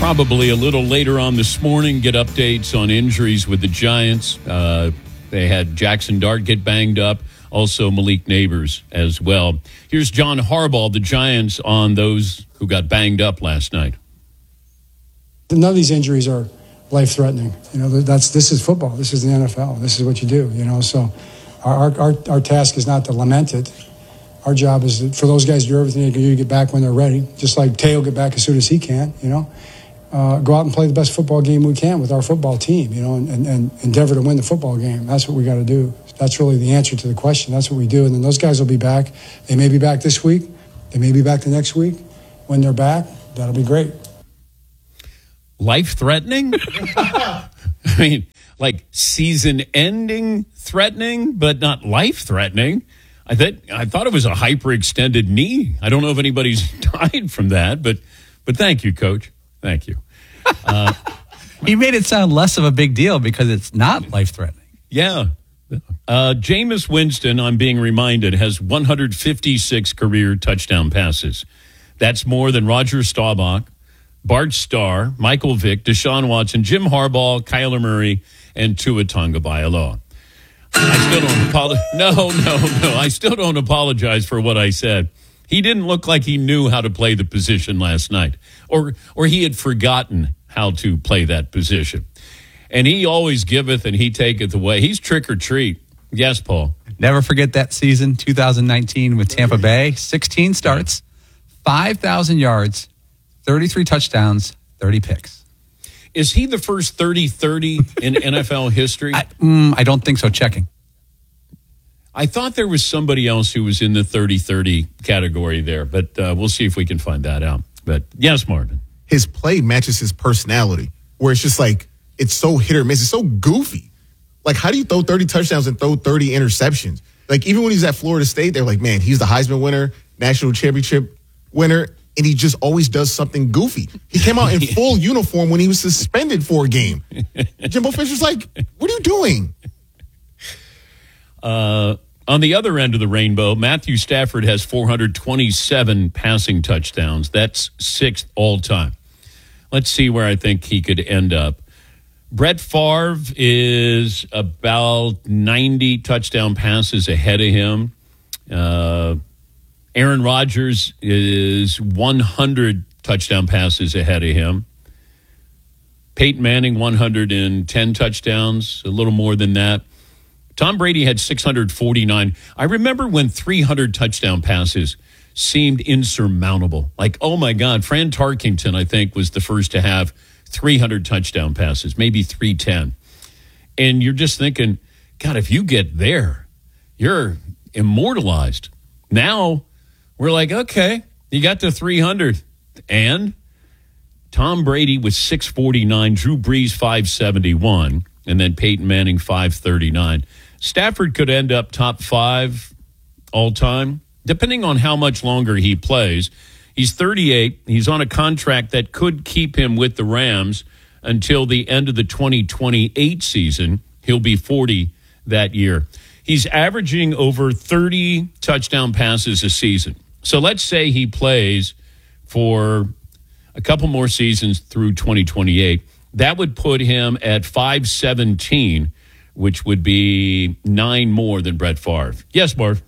Probably a little later on this morning, get updates on injuries with the Giants. They had Jackson Dart get banged up, also Malik Neighbors as well. Here's John Harbaugh, the Giants, on those who got banged up last night. None of these injuries are life-threatening. This is football. This is the NFL. This is what you do. So our task is not to lament it. Our job is for those guys to do everything they can do to get back when they're ready. Just like Tay will get back as soon as he can. Go out and play the best football game we can with our football team. And endeavor to win the football game. That's what we got to do. That's really the answer to the question. That's what we do. And then those guys will be back. They may be back this week. They may be back the next week. When they're back, that'll be great. Life-threatening? I mean, like season-ending threatening, but not life-threatening. I thought it was a hyperextended knee. I don't know if anybody's died from that, but thank you, Coach. Thank you. He made it sound less of a big deal because it's not life-threatening. Yeah. Jameis Winston, I'm being reminded, has 156 career touchdown passes. That's more than Roger Staubach, Bart Starr, Michael Vick, Deshaun Watson, Jim Harbaugh, Kyler Murray, and Tua Tagovailoa. I still don't apologize. No. I still don't apologize for what I said. He didn't look like he knew how to play the position last night, or he had forgotten how to play that position. And he always giveth and he taketh away. He's trick or treat. Yes, Paul. Never forget that season, 2019 with Tampa Bay. 16 starts, 5,000 yards, 33 touchdowns, 30 picks. Is he the first 30-30 in NFL history? I don't think so. Checking. I thought there was somebody else who was in the 30-30 category there, but we'll see if we can find that out. But yes, Martin. His play matches his personality, where it's just like, it's so hit or miss. It's so goofy. Like, how do you throw 30 touchdowns and throw 30 interceptions? Like, even when he's at Florida State, they're like, man, he's the Heisman winner, national championship winner, and he just always does something goofy. He came out in full uniform when he was suspended for a game. Jimbo Fisher's like, what are you doing? On the other end of the rainbow, Matthew Stafford has 427 passing touchdowns. That's sixth all time. Let's see where I think he could end up. Brett Favre is about 90 touchdown passes ahead of him. Aaron Rodgers is 100 touchdown passes ahead of him. Peyton Manning, 110 touchdowns, a little more than that. Tom Brady had 649. I remember when 300 touchdown passes seemed insurmountable. Like, oh, my God, Fran Tarkington, I think, was the first to have 300 touchdown passes, maybe 310. And you're just thinking, God, if you get there, you're immortalized. Now we're like, okay, you got to 300. And Tom Brady with 649, Drew Brees 571, and then Peyton Manning 539. Stafford could end up top 5 all time, depending on how much longer he plays. He's 38. He's on a contract that could keep him with the Rams until the end of the 2028 season. He'll be 40 that year. He's averaging over 30 touchdown passes a season. So let's say he plays for a couple more seasons through 2028. That would put him at 517, which would be 9 more than Brett Favre. Yes, Marv.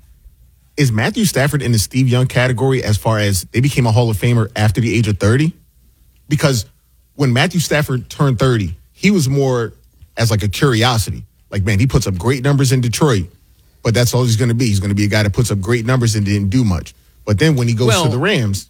Is Matthew Stafford in the Steve Young category as far as they became a Hall of Famer after the age of 30? Because when Matthew Stafford turned 30, he was more as like a curiosity. Like, man, he puts up great numbers in Detroit, but that's all he's going to be. He's going to be a guy that puts up great numbers and didn't do much. But then when he goes to the Rams.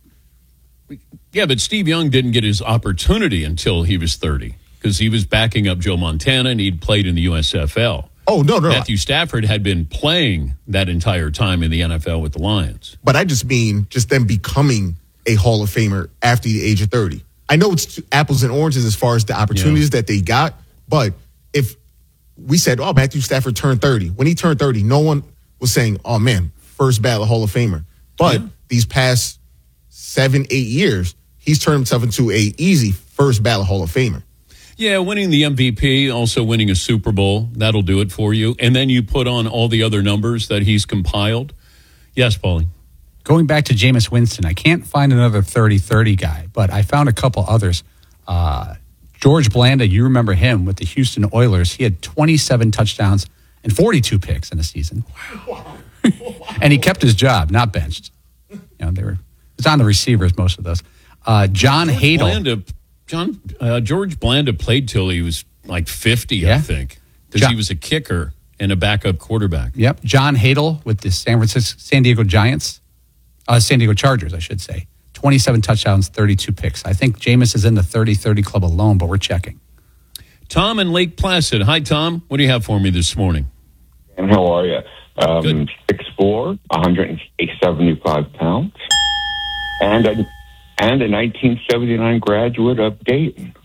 Yeah, but Steve Young didn't get his opportunity until he was 30 because he was backing up Joe Montana and he'd played in the USFL. Oh, no. Matthew Stafford had been playing that entire time in the NFL with the Lions. But I just mean just them becoming a Hall of Famer after the age of 30. I know it's apples and oranges as far as the opportunities that they got, but if we said, oh, Matthew Stafford turned 30. When he turned 30, no one was saying, oh, man, first ballot Hall of Famer. But these past 7-8 years, he's turned himself into a easy first ballot Hall of Famer. Yeah, winning the MVP, also winning a Super Bowl, that'll do it for you. And then you put on all the other numbers that he's compiled. Yes, Paulie. Going back to Jameis Winston, I can't find another 30-30 guy, but I found a couple others. George Blanda, you remember him with the Houston Oilers. He had 27 touchdowns and 42 picks in a season. Wow. And he kept his job, not benched. It's on the receivers, most of those. John Hadel. George Blanda played till he was like 50, I think, because he was a kicker and a backup quarterback. Yep. John Hadel with the San Diego Chargers, I should say. 27 touchdowns, 32 picks. I think Jameis is in the 30-30 club alone, but we're checking. Tom in Lake Placid. Hi, Tom. What do you have for me this morning? And how are you? Good. 6'4", 175 pounds, and a 1979 graduate of Dayton.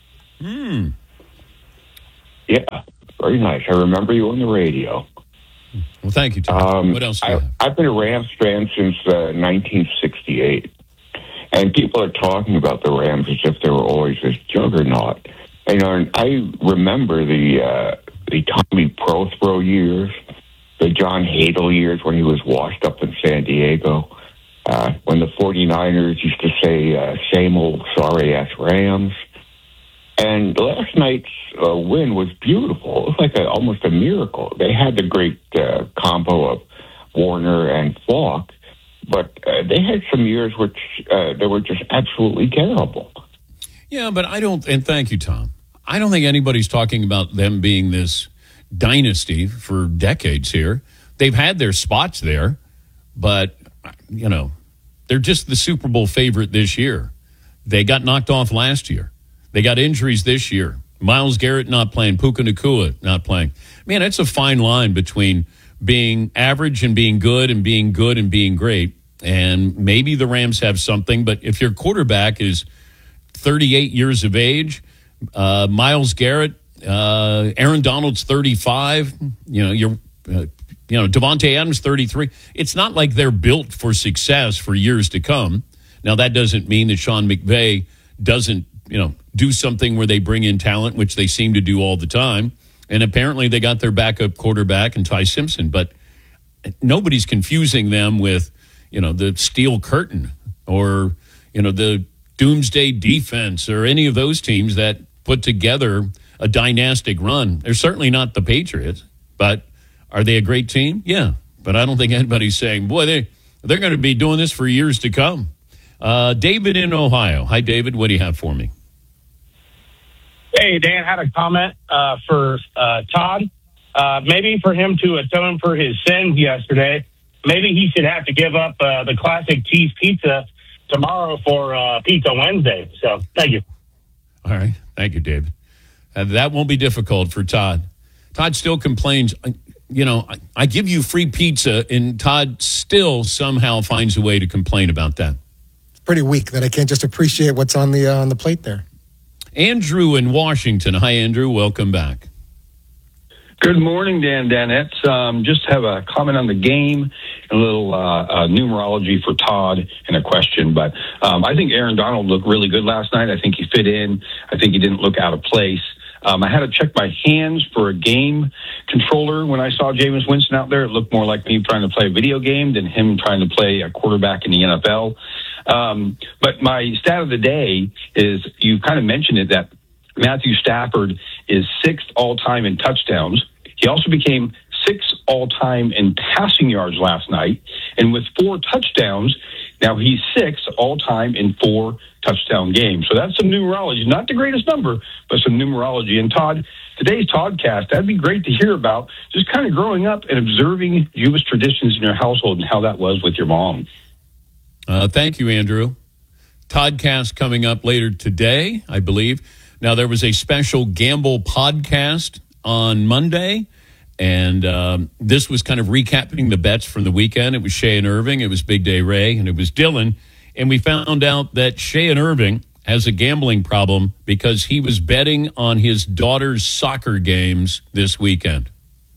Yeah, very nice. I remember you on the radio. Well, thank you, Tom. What else do you have? I've been a Rams fan since 1968. And people are talking about the Rams as if they were always this juggernaut. And I remember the Tommy Prothro years, the John Hadel years when he was washed up in San Diego, when the 49ers used to say, same old sorry-ass Rams. And last night's win was beautiful. It was like almost a miracle. They had the great combo of Warner and Falk. But they had some years which they were just absolutely terrible. Yeah, but and thank you, Tom. I don't think anybody's talking about them being this dynasty for decades here. They've had their spots there, but, they're just the Super Bowl favorite this year. They got knocked off last year. They got injuries this year. Myles Garrett not playing, Puka Nacua not playing. Man, it's a fine line between being average and being good and being good and being great. And maybe the Rams have something, but if your quarterback is 38 years of age, Myles Garrett, Aaron Donald's 35, Devontae Adams 33. It's not like they're built for success for years to come. Now that doesn't mean that Sean McVay doesn't, do something where they bring in talent, which they seem to do all the time. And apparently they got their backup quarterback in Ty Simpson, but nobody's confusing them with, the Steel Curtain or, the Doomsday Defense or any of those teams that put together a dynastic run. They're certainly not the Patriots, but are they a great team? Yeah, but I don't think anybody's saying, boy, they're going to be doing this for years to come. David in Ohio. Hi, David. What do you have for me? Hey, Dan, had a comment for Todd. Maybe for him to atone for his sins yesterday, maybe he should have to give up the classic cheese pizza tomorrow for Pizza Wednesday. So, thank you. All right. Thank you, David. That won't be difficult for Todd. Todd still complains, I give you free pizza, and Todd still somehow finds a way to complain about that. It's pretty weak that I can't just appreciate what's on the plate there. Andrew in Washington. Hi, Andrew. Welcome back. Good morning, Dan Danettes. Just have a comment on the game, a little numerology for Todd, and a question. But I think Aaron Donald looked really good last night. I think he fit in. I think he didn't look out of place. I had to check my hands for a game controller when I saw Jameis Winston out there. It looked more like me trying to play a video game than him trying to play a quarterback in the NFL. But my stat of the day is, you kind of mentioned it, that Matthew Stafford is 6th all-time in touchdowns. He also became 6th all-time in passing yards last night. And with 4 touchdowns, now he's 6th all-time in 4 touchdown games. So that's some numerology. Not the greatest number, but some numerology. And Todd, today's Toddcast, that'd be great to hear about, just kind of growing up and observing Jewish traditions in your household and how that was with your mom. Thank you, Andrew. Toddcast coming up later today, I believe. Now, there was a special Gamble podcast on Monday, and this was kind of recapping the bets from the weekend. It was Shea and Irving, it was Big Day Ray, and it was Dylan. And we found out that Shea and Irving has a gambling problem because he was betting on his daughter's soccer games this weekend.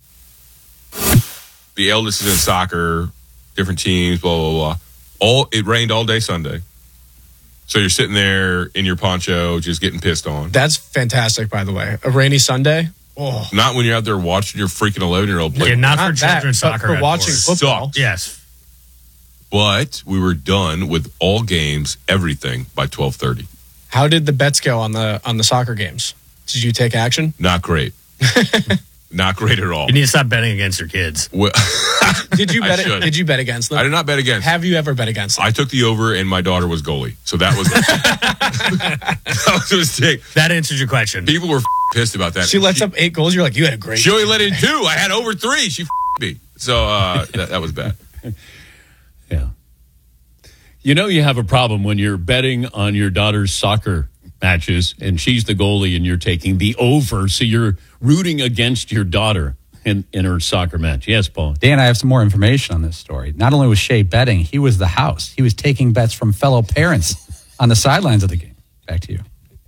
The eldest is in soccer, different teams, blah, blah, blah. It rained all day Sunday. So you're sitting there in your poncho just getting pissed on. That's fantastic, by the way. A rainy Sunday? Oh. Not when you're out there watching your freaking 11-year-old play. Yeah, not for children's soccer. For watching football. Sucked. Yes. But we were done with all games, everything, by 12:30. How did the bets go on the soccer games? Did you take action? Not great. Not great at all. You need to stop betting against your kids. Well, Did you bet? Did you bet against them? I did not bet against. Have you ever bet against them? I took the over, and my daughter was goalie, so that was that was a mistake. That answers your question. People were pissed about that. She lets up 8 goals. You're like, you had a great. She only let in 2. I had over 3. She me, so that was bad. Yeah. You know you have a problem when you're betting on your daughter's soccer matches and she's the goalie and you're taking the over, so you're rooting against your daughter in her soccer match. Yes, Paul. Dan, I have some more information on this story. Not only was Shea betting, he was the house. He was taking bets from fellow parents on the sidelines of the game. Back to you.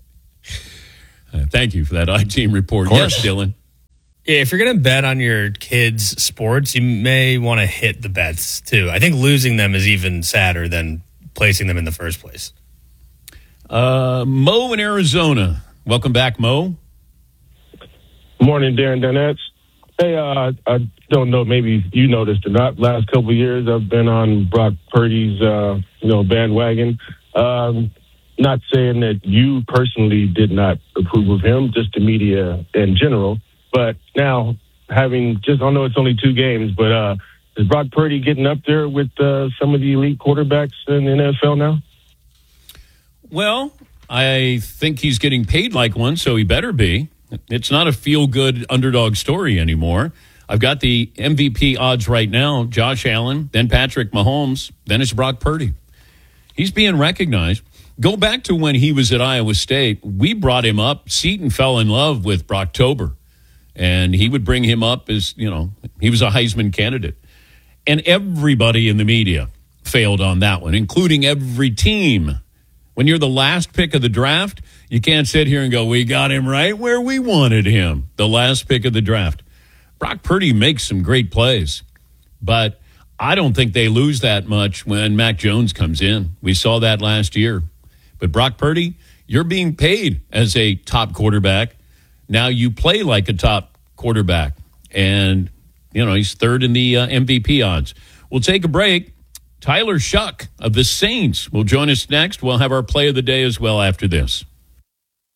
Thank you for that I-Team report. Yes, Dylan. Yeah, if you're going to bet on your kids' sports, you may want to hit the bets, too. I think losing them is even sadder than placing them in the first place. Mo in Arizona. Welcome back, Mo. Morning, Darren Danettes. Hey, I don't know, maybe you noticed or not. Last couple of years, I've been on Brock Purdy's, bandwagon. Not saying that you personally did not approve of him, just the media in general. But now, I know it's only 2 games, but is Brock Purdy getting up there with some of the elite quarterbacks in the NFL now? Well, I think he's getting paid like one, so he better be. It's not a feel-good underdog story anymore. I've got the MVP odds right now. Josh Allen, then Patrick Mahomes, then it's Brock Purdy. He's being recognized. Go back to when he was at Iowa State. We brought him up. Seton fell in love with Brocktober. And he would bring him up as, he was a Heisman candidate. And everybody in the media failed on that one, including every team. When you're the last pick of the draft, you can't sit here and go, we got him right where we wanted him. The last pick of the draft. Brock Purdy makes some great plays, but I don't think they lose that much when Mac Jones comes in. We saw that last year. But Brock Purdy, you're being paid as a top quarterback. Now you play like a top quarterback. And, he's third in the MVP odds. We'll take a break. Tyler Shuck of the Saints will join us next. We'll have our play of the day as well after this.